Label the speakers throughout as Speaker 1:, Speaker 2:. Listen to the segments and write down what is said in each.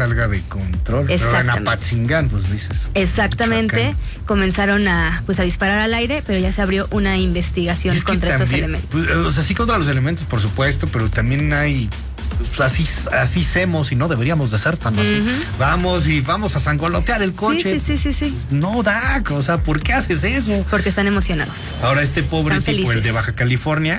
Speaker 1: salga de control. Pero en Apatzingán, pues dices.
Speaker 2: Exactamente. Michoacán. Comenzaron a disparar al aire, pero ya se abrió una investigación contra estos elementos.
Speaker 1: Pues, o sea, sí contra los elementos, por supuesto, pero también hay... Pues así hacemos y no deberíamos de ser tan así. Vamos a sangolotear el coche.
Speaker 2: Sí.
Speaker 1: No da, o sea, ¿por qué haces eso?
Speaker 2: Porque están emocionados.
Speaker 1: Ahora este pobre tipo, felices. El de Baja California,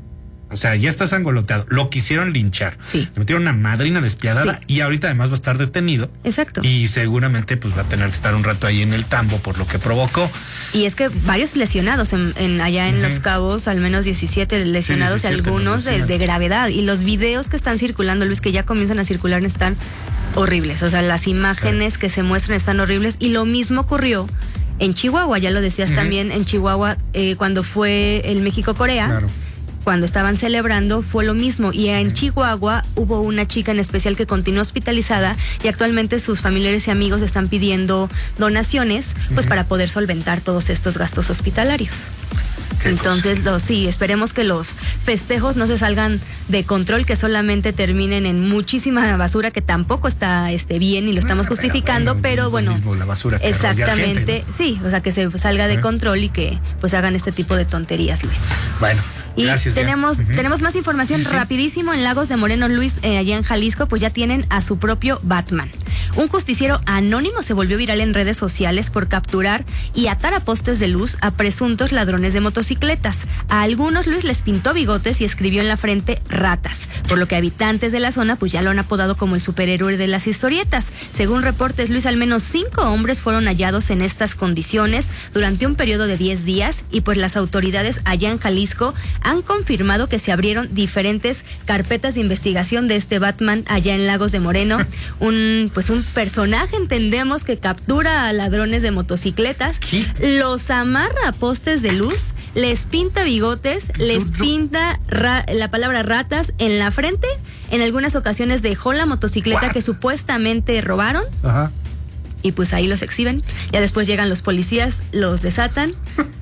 Speaker 1: o sea, ya está sangoloteado. Lo quisieron linchar.
Speaker 2: Sí.
Speaker 1: Le metieron una madrina despiadada y ahorita además va a estar detenido.
Speaker 2: Exacto.
Speaker 1: Y seguramente pues va a tener que estar un rato ahí en el tambo por lo que provocó.
Speaker 2: Y es que varios lesionados allá en Los Cabos, al menos 17 lesionados, 17, algunos de gravedad. Y los videos que están circulando, Luis, que ya comienzan a circular, están horribles. O sea, las imágenes que se muestran están horribles. Y lo mismo ocurrió en Chihuahua, ya lo decías también, en Chihuahua, cuando fue el México-Corea.
Speaker 1: Claro.
Speaker 2: Cuando estaban celebrando fue lo mismo, y en Chihuahua hubo una chica en especial que continuó hospitalizada y actualmente sus familiares y amigos están pidiendo donaciones pues para poder solventar todos estos gastos hospitalarios. Entonces, esperemos que los festejos no se salgan de control, que solamente terminen en muchísima basura, que tampoco está bien y lo estamos justificando, pero bueno,
Speaker 1: mismo la basura que
Speaker 2: exactamente,
Speaker 1: gente, ¿no?
Speaker 2: Sí, o sea, que se salga de control y que pues hagan este tipo de tonterías, Luis.
Speaker 1: Bueno.
Speaker 2: Y
Speaker 1: gracias,
Speaker 2: tenemos más información rapidísimo. En Lagos de Moreno, Luis, allá en Jalisco, pues ya tienen a su propio Batman. Un justiciero anónimo se volvió viral en redes sociales por capturar y atar a postes de luz a presuntos ladrones de motocicletas. A algunos, Luis, les pintó bigotes y escribió en la frente ratas, por lo que habitantes de la zona pues ya lo han apodado como el superhéroe de las historietas. Según reportes, Luis, al menos 5 hombres fueron hallados en estas condiciones durante un periodo de 10 días y pues las autoridades allá en Jalisco han confirmado que se abrieron diferentes carpetas de investigación de este Batman allá en Lagos de Moreno. Un personaje, entendemos, que captura a ladrones de motocicletas, los amarra a postes de luz, les pinta bigotes, les pinta la palabra ratas en la frente. En algunas ocasiones dejó la motocicleta que supuestamente robaron. Ajá. Y pues ahí los exhiben. Ya después llegan los policías, los desatan.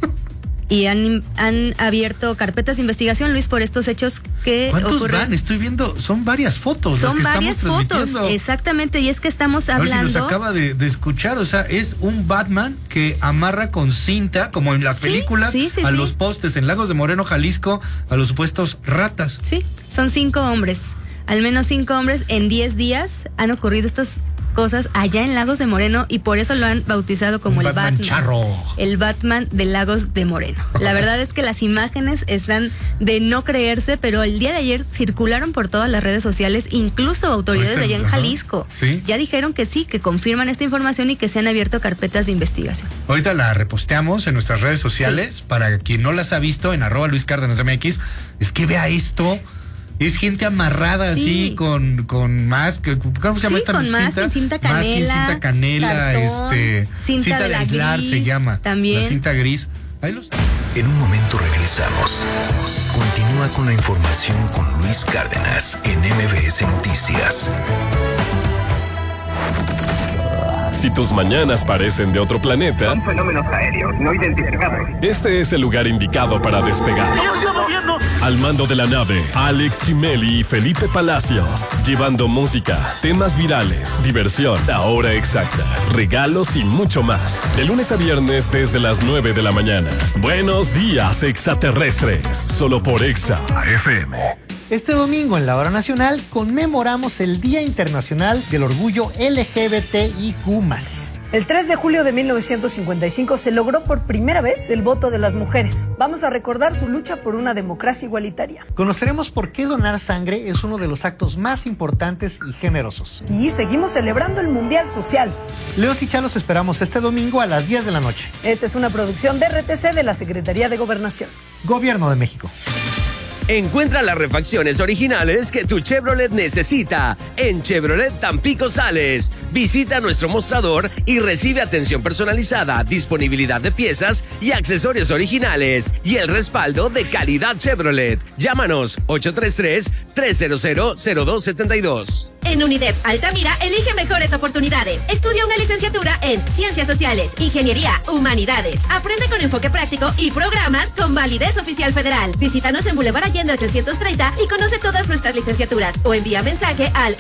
Speaker 2: Y han abierto carpetas de investigación, Luis, por estos hechos que
Speaker 1: ¿Cuántos van? Estoy viendo, son varias fotos.
Speaker 2: Son
Speaker 1: las que
Speaker 2: varias
Speaker 1: estamos
Speaker 2: fotos, exactamente, y es que estamos hablando...
Speaker 1: A ver si nos acaba de escuchar, o sea, es un Batman que amarra con cinta, como en las películas, a los postes en Lagos de Moreno, Jalisco, a los supuestos ratas. Sí,
Speaker 2: son 5 hombres, al menos 5 hombres en 10 días han ocurrido estas cosas allá en Lagos de Moreno y por eso lo han bautizado como el Batman
Speaker 1: charro.
Speaker 2: El Batman de Lagos de Moreno. La verdad es que las imágenes están de no creerse, pero el día de ayer circularon por todas las redes sociales, incluso autoridades de allá en Jalisco. ¿Sí? Ya dijeron que sí, que confirman esta información y que se han abierto carpetas de investigación.
Speaker 1: Ahorita la reposteamos en nuestras redes sociales para quien no las ha visto en @LuisCárdenasMX. Es que vea esto. Es gente amarrada así con más, ¿cómo se llama esta
Speaker 2: con
Speaker 1: cinta?
Speaker 2: Cinta canela,
Speaker 1: cinta canela,
Speaker 2: cartón, cinta
Speaker 1: de aislar
Speaker 2: gris,
Speaker 1: se llama.
Speaker 2: También.
Speaker 1: La cinta gris.
Speaker 3: En un momento regresamos. Continúa con la información con Luis Cárdenas en MBS Noticias.
Speaker 4: Si tus mañanas parecen de otro planeta,
Speaker 5: son fenómenos aéreos no identificados.
Speaker 4: Este es el lugar indicado para despegar. Al mando de la nave, Alex Chimeli y Felipe Palacios, llevando música, temas virales, diversión, la hora exacta, regalos y mucho más. De lunes a viernes desde las 9 de la mañana. Buenos días, extraterrestres. Solo por Exa FM.
Speaker 6: Este domingo en la Hora Nacional conmemoramos el Día Internacional del Orgullo LGBTIQ+.
Speaker 7: El 3 de julio de 1955 se logró por primera vez el voto de las mujeres. Vamos a recordar su lucha por una democracia igualitaria.
Speaker 6: Conoceremos por qué donar sangre es uno de los actos más importantes y generosos.
Speaker 7: Y seguimos celebrando el Mundial Social.
Speaker 6: Leos y Chalos esperamos este domingo a las 10 de la noche.
Speaker 7: Esta es una producción de RTC de la Secretaría de Gobernación.
Speaker 6: Gobierno de México.
Speaker 8: Encuentra las refacciones originales que tu Chevrolet necesita en Chevrolet Tampico Sales. Visita nuestro mostrador y recibe atención personalizada, disponibilidad de piezas y accesorios originales y el respaldo de calidad Chevrolet. Llámanos 833-300-0272.
Speaker 9: En UNIDEP Altamira, elige mejores oportunidades. Estudia una licenciatura en Ciencias Sociales, Ingeniería, Humanidades. Aprende con enfoque práctico y programas con validez oficial federal. Visítanos en Boulevard Allende 830 y conoce todas nuestras licenciaturas o envía mensaje al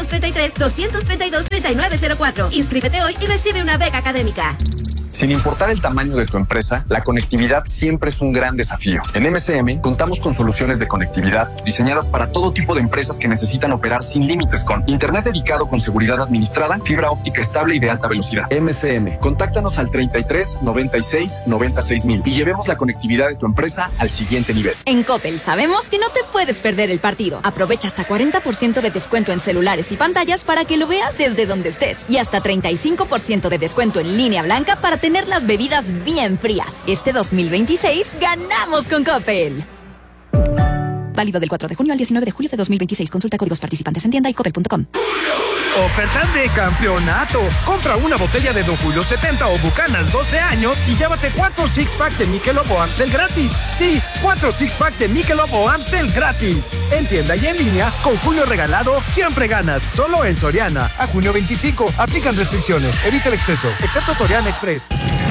Speaker 9: 833-232-3904. Inscríbete hoy y recibe una beca académica.
Speaker 10: Sin importar el tamaño de tu empresa, la conectividad siempre es un gran desafío. En MCM contamos con soluciones de conectividad diseñadas para todo tipo de empresas que necesitan operar sin límites con internet dedicado con seguridad administrada, fibra óptica estable y de alta velocidad. MCM, contáctanos al 33 96 96 mil y llevemos la conectividad de tu empresa al siguiente nivel.
Speaker 11: En Coppel sabemos que no te puedes perder el partido. Aprovecha hasta 40% de descuento en celulares y pantallas para que lo veas desde donde estés y hasta 35% de descuento en línea blanca para tener las bebidas bien frías. Este 2026 ganamos con Coppel. Válido del 4 de junio al 19 de julio de 2026. Consulta códigos participantes en tienda y coppel.com.
Speaker 12: Ofertas de campeonato. Compra una botella de Don Julio 70 o Bucanas 12 años y llévate 4 six-pack de Michelob o Amstel gratis. Sí, 4 six-pack de Michelob o Amstel gratis. En tienda y en línea, con Julio regalado, siempre ganas. Solo en Soriana. A junio 25. Aplican restricciones. Evita el exceso. Excepto Soriana Express.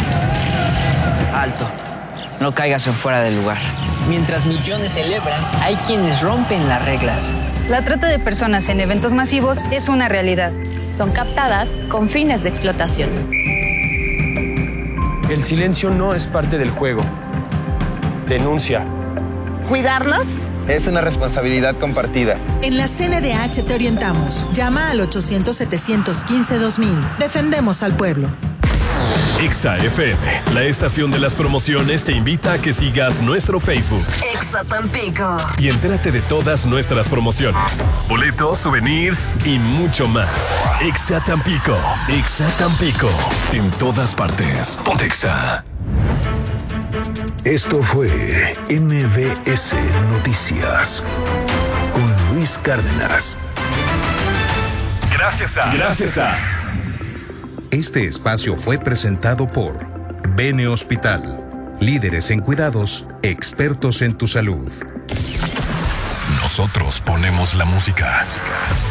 Speaker 13: Alto. No caigas en fuera del lugar. Mientras millones celebran, hay quienes rompen las reglas.
Speaker 14: La trata de personas en eventos masivos es una realidad.
Speaker 15: Son captadas con fines de explotación.
Speaker 16: El silencio no es parte del juego. Denuncia.
Speaker 17: ¿Cuidarnos?
Speaker 16: Es una responsabilidad compartida.
Speaker 17: En la CNDH te orientamos. Llama al 800-715-2000. Defendemos al pueblo.
Speaker 4: Exa FM, la estación de las promociones, te invita a que sigas nuestro Facebook.
Speaker 18: Exa Tampico.
Speaker 4: Y entérate de todas nuestras promociones, boletos, souvenirs y mucho más. Exa Tampico. Exa Tampico. En todas partes. Ponte Exa.
Speaker 3: Esto fue MBS Noticias con Luis Cárdenas.
Speaker 4: Gracias a.
Speaker 19: Este espacio fue presentado por Bene Hospital. Líderes en cuidados, expertos en tu salud.
Speaker 4: Nosotros ponemos la música.